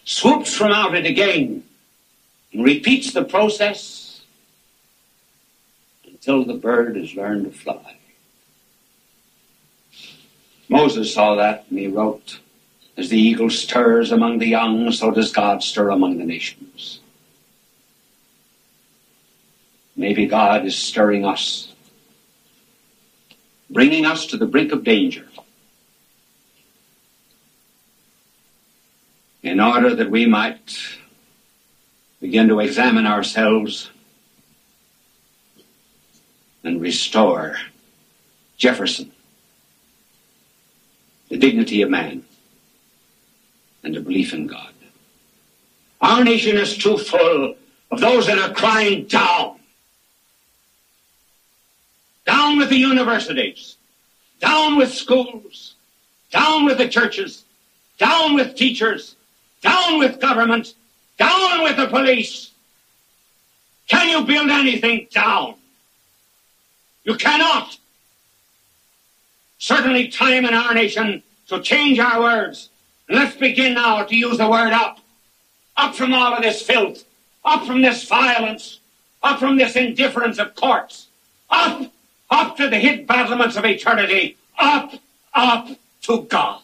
swoops from out it again and repeats the process until the bird has learned to fly. Moses saw that and he wrote, "As the eagle stirs among the young, so does God stir among the nations." Maybe God is stirring us, bringing us to the brink of danger, in order that we might begin to examine ourselves and restore Jefferson, the dignity of man, and a belief in God. Our nation is too full of those that are crying down. Down with the universities, down with schools, down with the churches, down with teachers, down with government, down with the police. Can you build anything down? You cannot. Certainly time in our nation to change our words. And let's begin now to use the word up. Up from all of this filth. Up from this violence. Up from this indifference of courts. Up to the hid battlements of eternity. Up to God.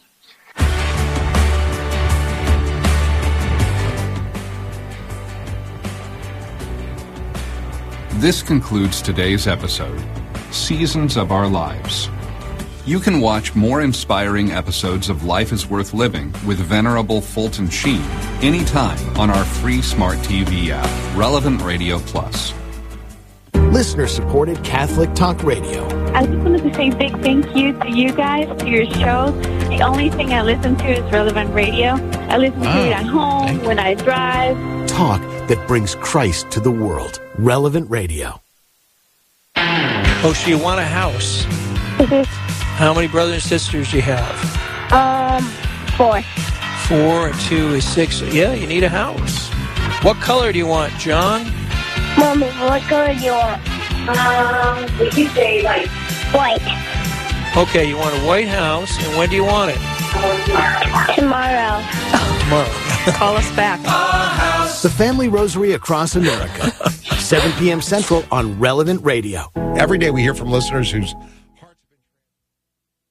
This concludes today's episode, Seasons of Our Lives. You can watch more inspiring episodes of Life is Worth Living with Venerable Fulton Sheen anytime on our free smart TV app, Relevant Radio Plus. Listener-supported Catholic Talk Radio. I just wanted to say a big thank you to you guys, to your show. The only thing I listen to is Relevant Radio. I listen to it at home, when I drive. Talk that brings Christ to the world. Relevant Radio. Oh, so you want a house? How many brothers and sisters do you have? 4. 4 and 2 is 6. Yeah, you need a house. What color do you want, John? Mommy, what color do you want? We could say, like, white. Okay, you want a white house, and when do you want it? Tomorrow. Tomorrow. Call us back. The Family Rosary across America. 7 p.m. Central on Relevant Radio. Every day we hear from listeners whose